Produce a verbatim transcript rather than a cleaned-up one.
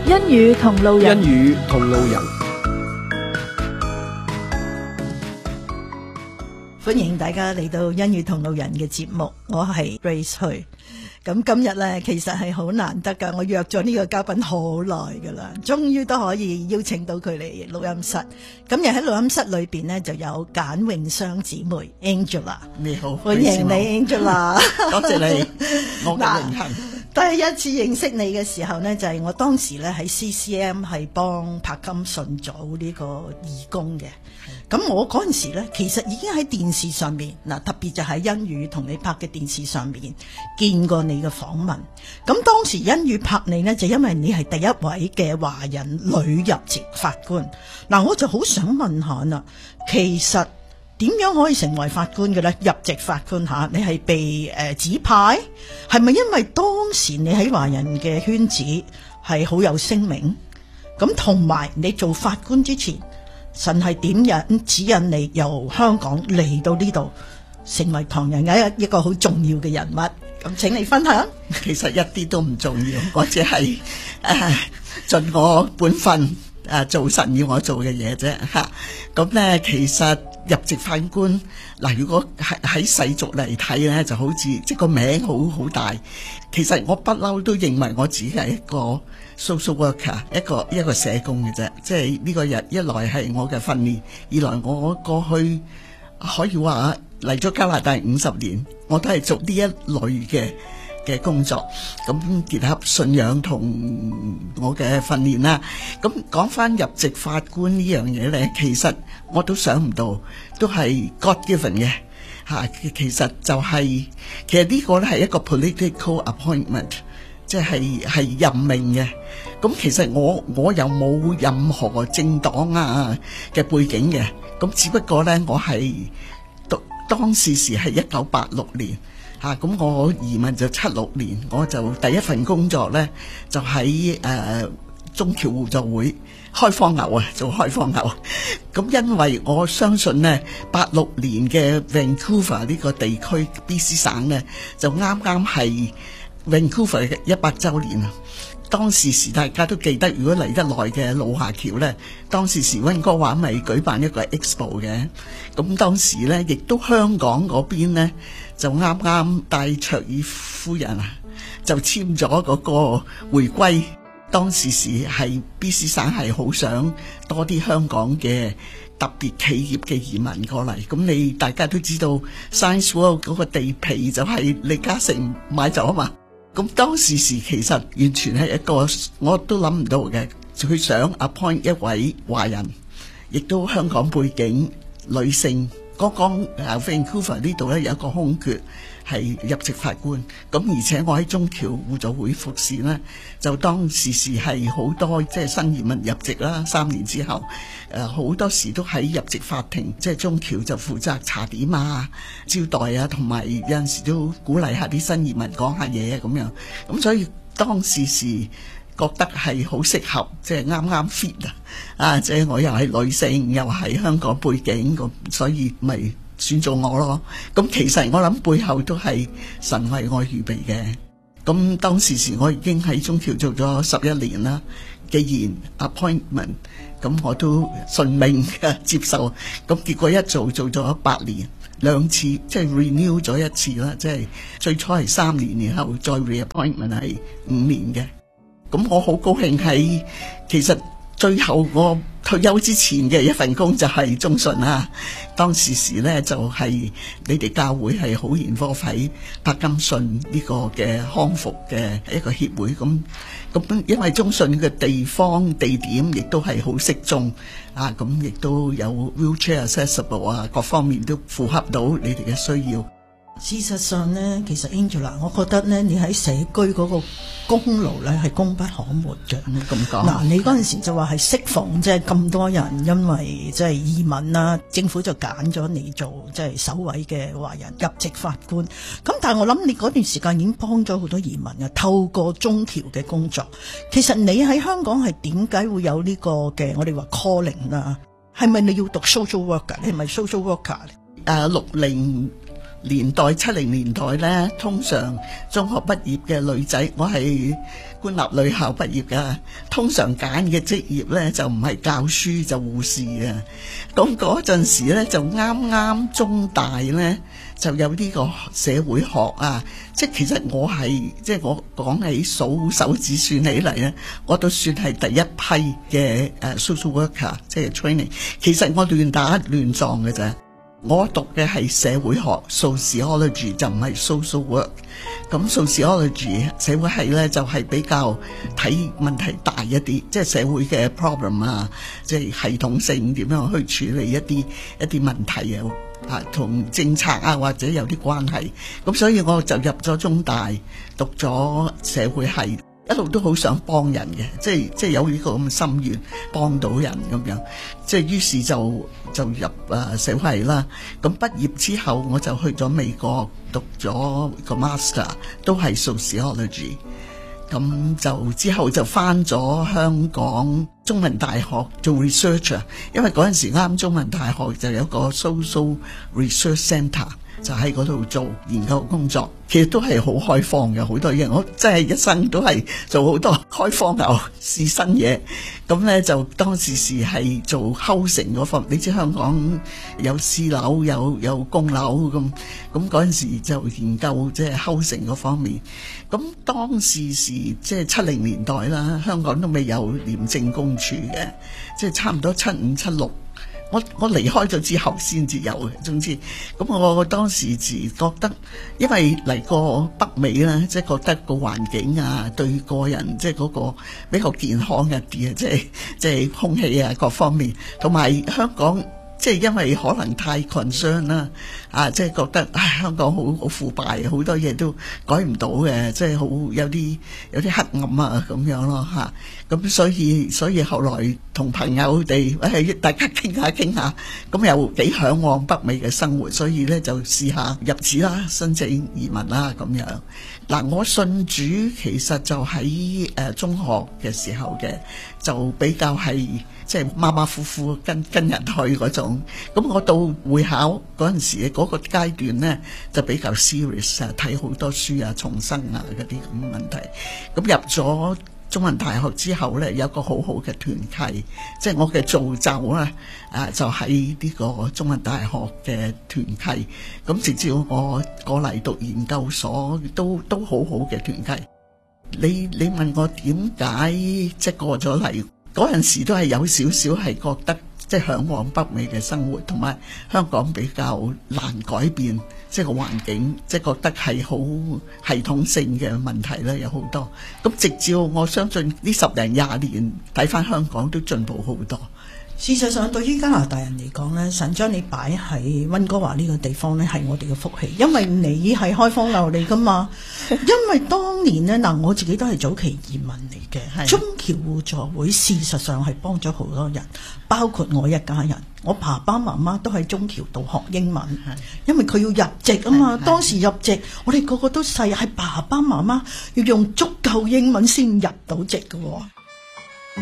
恩與同路人， 恩與同路人， 歡迎大家嚟到恩與同路人嘅節目，我係 Grace 去。咁今日咧，其實係好難得噶，我約咗呢個嘉賓好耐噶啦，終於都可以邀請到佢嚟錄音室。今日喺錄音室裏邊呢，就有簡詠雙姊妹 Angela， 你好， 歡迎你 Angela， 多謝你，我嘅榮幸。 第一次認識你嘅時候呢，就係、是、我當時咧喺 C C M 係幫柏金遜做呢個義工嘅。咁我嗰陣時咧，其實已經喺電視上面嗱，特別就喺恩與同你拍嘅電視上面見過你嘅訪問。咁當時恩與拍你呢，就因為你係第一位嘅華人女入籍法官。嗱，我就好想問下啦，其實點樣可以成為法官嘅咧？入籍法官吓，你係被誒、呃、指派，係咪因為當時你喺華人嘅圈子係好有聲名？咁同埋你做法官之前，神係點樣指引你由香港嚟到呢度，成為唐人嘅一個好重要嘅人物？咁請你分享。 其實一啲都唔重要，我只係誒盡我本分誒、啊、做神要我做嘅嘢啫吓。咁、啊、咧其實入籍法官嗱，如果喺喺世俗嚟睇咧，就好似即係個名好好大。其實我不嬲都認為我自己係一個 social worker， 一個一個社工嘅啫。即係呢個日一來係我嘅訓練，二來我過去可以話嚟咗加拿大五十年，我都係做呢一類嘅嘅工作，咁結合信仰同我嘅訓練啦。咁講翻入籍法官呢樣嘢咧，其實我都想唔到，都係 God given 嘅吓。其實就係、是、其實呢個咧係一個 political appointment， 即係係任命嘅。咁其實我我又冇任何政黨啊嘅背景嘅，咁只不過咧我係當時時係一九八六年。吓、啊、咁我移民就七六年，我就第一份工作咧就喺誒、呃、中僑互助會開荒牛啊，做開荒牛。咁因為我相信咧，八六年嘅 Vancouver 呢個地區 B C 省咧，就啱啱係 Vancouver 嘅一百周年啊。當時時大家都記得，如果嚟得耐嘅老華僑咧，當時時溫哥華咪舉辦一個 expo 嘅。咁當時咧，亦都香港嗰邊咧就啱啱戴卓爾夫人啊，就簽咗嗰個回歸。當時時係 B C 省係好想多啲香港嘅特別企業嘅移民過嚟。咁你大家都知道 Science World 嗰個地皮就係李嘉誠買咗啊嘛。咁當時時其實完全係一個我都諗唔到嘅，佢想 appoint 一位華人，亦都香港背景女性。剛剛 Vancouver 呢度咧有一個空缺係入籍法官，咁而且我喺中僑互助會服侍咧，就當時時係好多即係新移民入籍啦，三年之後誒好多時都喺入籍法庭，即係中僑就負責查點啊、招待啊，同埋有陣時都鼓勵下啲新移民講下嘢啊咁樣，咁所以當時時覺得係好適合，即係啱啱 fit 啊！啊，即係我又係女性，又係香港背景，咁所以咪選做我咯。咁其實我諗背後都係神為我預備嘅。咁當時時我已經喺中僑做咗十一年啦。既然 appointment， 咁我都順命接受。咁結果一做做咗八年，兩次即係 renew 咗一次啦。即係最初係三年，然後再 reappointment 係五年嘅。咁我好高興喺其實最後我退休之前嘅一份工就係中信啦。當時時咧就係你哋教會係好研科喺柏金遜呢個嘅康復嘅一個協會。咁咁因為中信嘅地方地點亦都係好適中啊，咁亦都有 wheelchair accessible 啊，各方面都符合到你哋嘅需要。 事實上呢，其實 Angela， 我覺得呢，你喺社區嗰個功勞呢係功不可沒嘅。 咁講嗱，你嗰陣時就話係適逢即係咁多人因為即係移民啦，政府就揀咗你做即係首位嘅華人入籍法官。咁但係我諗你嗰段時間已經幫咗好多移民啊，透過中僑嘅工作。其實你喺香港係點解會有呢個嘅我哋話 calling 啦？係咪你要讀 social worker？你係咪 social worker？ 誒六零年代七零年代咧，通常中學畢業嘅女仔，我係官立女校畢業㗎，通常揀嘅職業咧就唔係教書就護士啊。咁嗰陣時咧就啱啱中大咧就有呢個社會學啊，即係其實我係即係我講起數手指算起嚟咧，我都算係第一批嘅誒 social worker 即係 training。其實我亂打亂撞嘅啫。我讀嘅係社會學 sociology 就唔係 social work。咁 sociology 社會系咧就係比較睇問題大一啲，即係社會嘅 problem 啊，即係系統性點樣去處理一啲一啲問題啊，啊同政策啊或者有啲關係。咁所以我就入咗中大讀咗社會系。一路都好想幫人嘅，即係即係有呢個咁嘅心願，幫到人咁樣，即係於是就就入誒社會系啦。咁畢業之後，我就去咗美國讀咗個 master， 都係 sociology。咁就之後就返咗香港中文大學做 researcher， 因為嗰陣時啱中文大學就有個 social research centre， 就喺嗰度做研究工作。其實都係好開放嘅，好多嘢。我真係一生都係做好多開荒牛，試新嘢。咁咧就當時是係做 housing 嗰方面，你知香港有私樓有有公樓咁，咁嗰陣時就研究即係 housing 嗰方面。咁當時是即係七零年代啦，香港都未有廉政公署嘅，即係差唔多七五七六。我我離開咗之後先至有嘅，總之咁我當時自覺得，因為嚟過北美啦，即係覺得個環境啊，對個人即係嗰個比較健康一啲啊，即係即係空氣啊各方面，同埋香港。即係因為可能太 concern 啦，啊，即係覺得唉香港好好腐敗，好多嘢都改唔到嘅，即係好有啲有啲黑暗啊咁樣咯嚇。咁所以所以後來同朋友哋誒大家傾下傾下，咁又幾嚮往北美嘅生活，所以咧就試下入紙啦，申請移民啦咁樣。嗱，我信主其實就喺誒中學嘅時候嘅，就比較係即係馬馬虎虎跟跟人去嗰種。咁我到會考嗰陣時嗰個階段咧，就比較 serious 啊，睇好多書啊，重生啊嗰啲咁嘅問題。咁入咗中文大學之後咧，有個好好嘅團契，即係我嘅造就啦，啊就喺呢個中文大學嘅團契。咁直至我過嚟讀研究所，都都好好嘅團契。你你問我點解即係過咗嚟嗰陣時，都係有少少係覺得即係嚮往北美嘅生活，同埋香港比較難改變。即係個環境，即係覺得係好系統性嘅問題咧，有好多。咁直至我相信呢十零廿年睇翻香港都進步好多。 事實上，對於加拿大人嚟講咧，神將你擺喺溫哥華呢個地方咧，係我哋嘅福氣，因為你係開荒牛嚟噶嘛。因為當年咧，嗱我自己都係早期移民嚟嘅，中僑互助會事實上係幫咗好多人，包括我一家人。我爸爸媽媽都喺中僑度學英文，因為佢要入籍啊嘛。當時入籍，我哋個個都細，係爸爸媽媽要用足夠英文先入到籍嘅喎。